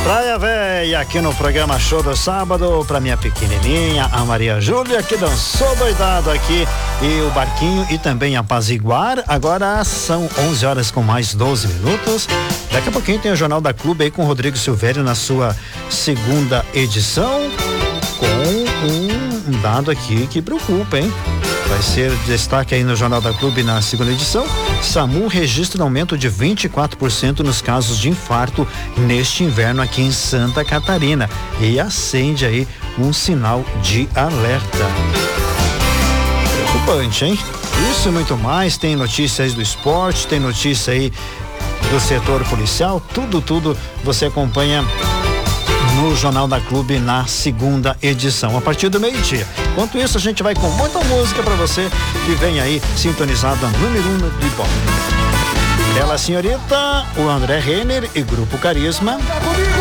Praia Véia, aqui no programa Show do Sábado, pra minha pequenininha, a Maria Júlia, que dançou doidado aqui, e o Barquinho e também Apaziguar. Agora são 11 horas com mais 12 minutos. Daqui a pouquinho tem o Jornal da Clube aí com o Rodrigo Silvério na sua segunda edição, com um dado aqui que preocupa, hein? Vai ser destaque aí no Jornal da Clube na segunda edição. SAMU registra um aumento de 24% nos casos de infarto neste inverno aqui em Santa Catarina e acende aí um sinal de alerta. Preocupante, hein? Isso e muito mais, tem notícias do esporte, tem notícia aí do setor policial, tudo você acompanha no Jornal da Clube na segunda edição, a partir do meio-dia. Enquanto isso, a gente vai com muita música para você que vem aí sintonizada número 1 do Ibope. Ela, senhorita, o André Renner e Grupo Carisma.